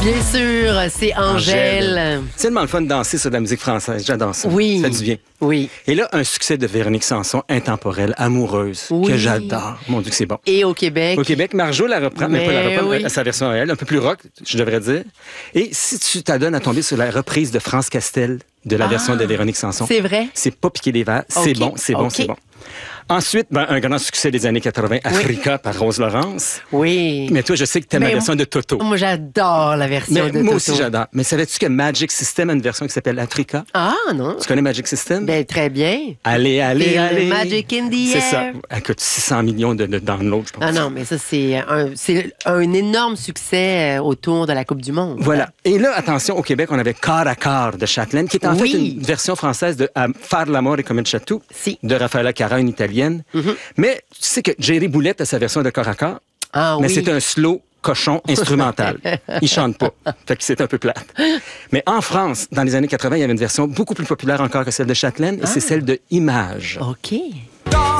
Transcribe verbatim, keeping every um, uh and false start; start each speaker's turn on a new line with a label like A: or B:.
A: Bien sûr, c'est Angèle.
B: Angèle. C'est tellement le fun de danser sur de la musique française. J'adore ça.
A: Oui.
B: Ça fait du bien.
A: Oui.
B: Et là, un succès de Véronique Sanson, intemporelle, amoureuse,
A: Oui.
B: que j'adore. Mon Dieu, que c'est bon.
A: Et au Québec.
B: Au Québec, Marjo la reprend, mais,
A: Mais
B: pas la reprend,
A: oui.
B: à sa version à elle, un peu plus rock, je devrais dire. Et si tu t'adonnes à tomber sur la reprise de France Castel de la
A: Ah,
B: version de Véronique Sanson,
A: c'est vrai?
B: c'est pas piqué des verres, c'est
A: Ok.
B: bon, c'est bon,
A: Ok.
B: c'est bon. Ensuite, ben, un grand succès des années quatre-vingt, Africa par Rose Laurence.
A: Oui.
B: Mais toi, je sais que t'aimes
A: Mais
B: la version de Toto.
A: Moi, j'adore la version
B: Mais
A: de
B: moi
A: Toto.
B: aussi, j'adore. Mais savais-tu que Magic System a une version qui s'appelle Africa?
A: Ah, non?
B: Tu connais Magic System?
A: Ben, très bien.
B: Allez, allez,
A: Feel the
B: allez.
A: magic in the
B: C'est ça.
A: air.
B: Écoute, six cents millions de, de downloads, je pense.
A: Ah non, mais ça, c'est un, c'est un énorme succès euh, autour de la Coupe du Monde.
B: Voilà. Et là, attention, au Québec, on avait Corps à corps de Châtelaine, qui est en
A: Oui.
B: fait une version française de à Faire l'amour et comme une chatou
A: Si.
B: de Raffaella Cara, une italienne.
A: Mm-hmm.
B: Mais tu sais que Jerry Boulette a sa version de Corps à corps,
A: Ah
B: mais
A: oui.
B: c'est un slow cochon instrumental. Il chante pas. Fait que c'est un peu plate. Mais en France, dans les années quatre-vingt, il y avait une version beaucoup plus populaire encore que celle de Châtelaine, et c'est celle de Image.
A: OK.